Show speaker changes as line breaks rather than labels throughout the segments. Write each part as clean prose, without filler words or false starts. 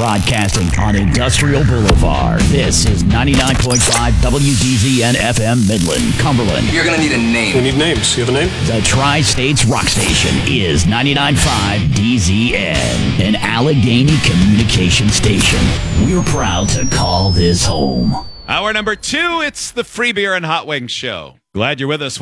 Broadcasting on Industrial Boulevard. This is 99.5 WDZN FM Midland, Cumberland.
You're going to need a name.
We need names. You have a name?
The Tri-States Rock Station is 99.5 DZN, an Allegheny communication station. We're proud to call this home.
Hour number 2, it's the Free Beer and Hot Wings Show. Glad you're with us.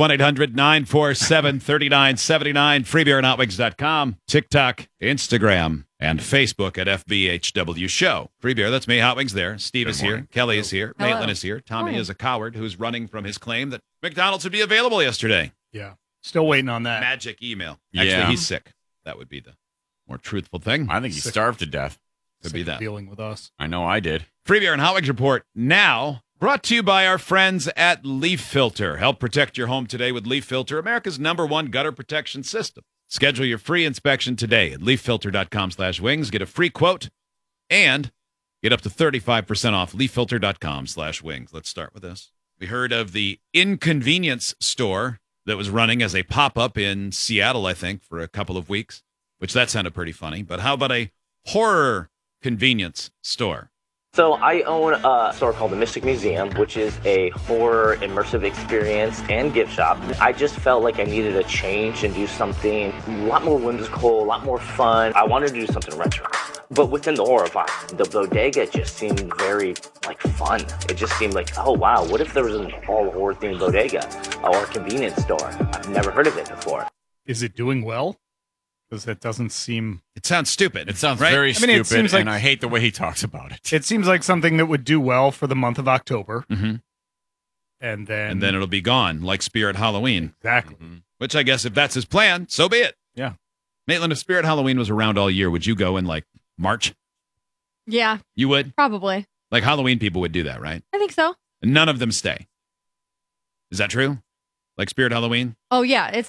1-800-947-3979, freebeerandhotwings.com, TikTok, Instagram, and Facebook at FBHW Show. Free Beer, that's me, Hot Wings there. Steve is here. Kelly is here.
Hello.
Maitland is here. Tommy is a coward who's running from his claim that McDonald's would be available yesterday.
Yeah. Still waiting on that.
Magic email. Actually,
Yeah.
he's sick. That would be the more truthful thing.
I think he starved to death.
Could be
Sick of
that.
dealing with us.
I know I did.
Free Beer and Hot Wings Report now brought to you by our friends at Leaf Filter. Help protect your home today with Leaf Filter, America's #1 gutter protection system. Schedule your free inspection today at leaffilter.com/wings. Get a free quote and get up to 35% off leaffilter.com/wings. Let's start with this. We heard of the Inconvenience Store that was running as a pop-up in Seattle, I think, for a couple of weeks, which that sounded pretty funny. But how about a horror convenience store?
So I own a store called the Mystic Museum, which is a horror immersive experience and gift shop. I just felt like I needed a change and do something a lot more whimsical, a lot more fun. I wanted to do something retro, but within the horror vibe. The bodega just seemed very fun. It just seemed like, oh wow, what if there was an all horror themed bodega or a convenience store? I've never heard of it before.
Is it doing well? Because it doesn't seem...
It sounds stupid.
It sounds
right?
very
I mean, it
stupid,
seems like-
and I hate the way he talks about it.
It seems like something that would do well for the month of October.
Mm-hmm.
And then...
And then it'll be gone, like Spirit Halloween.
Exactly.
Which I guess if that's his plan, so be it.
Yeah.
Maitland, if Spirit Halloween was around all year, would you go in March?
Yeah,
You would?
probably.
Like Halloween people would do that, right?
I think so.
And none of them stay. Is that true? Like Spirit Halloween?
Oh, yeah.